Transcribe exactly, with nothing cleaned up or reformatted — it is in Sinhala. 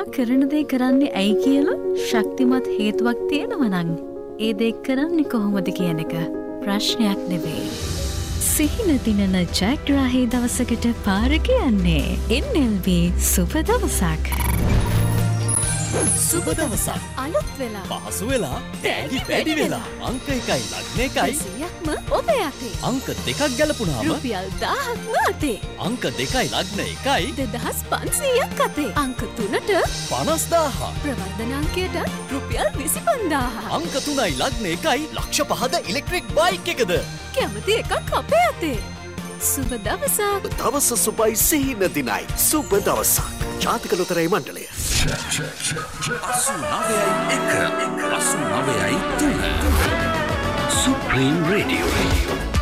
කරන දේ කරන්නේ ඇයි කියලා ශක්තිමත් හේතුවක් තියෙනවා නම් ඒ දේ කරන්නේ කොහොමද කියන එක ප්‍රශ්නයක් නෙවෙයි. සිහින දිනන ජයග්‍රාහී දවසකට පාර කියන්නේ එන් එල් බී සුබ දවසක්. සුබ දවසක් අලුත් වෙලා පහසු වෙලා තෑගි වැඩි වෙලා අංක එකයි ලග්න එකයි සියයක්ම ඔබේ අතේ. අංක දෙකක් ගැලපුණාම රුපියල් දහයක්ම අතේ. අංක දෙකයි ලග්න එකයි දෙදහස් පන්සීයක් අතේ. අංක තුනට පනස් දාහ ප්‍රවර්ධන අංකයට රුපියල් විසි පන්දාහ. අංක තුනයි ලග්න එකයි ලක්ෂ පහද ඉලෙක්ට්‍රික් බයික් එකද කැමති එකක් අපේ අතේ. සුබ දවසක්. දවස සුබයි සිහින දිනයි සුබ දවසක්. ජාතික ලොතරැයි මණ්ඩලය. අසූ නවයයි එක අසූ නවයයි තුන සුප්‍රීම් රේඩියෝ.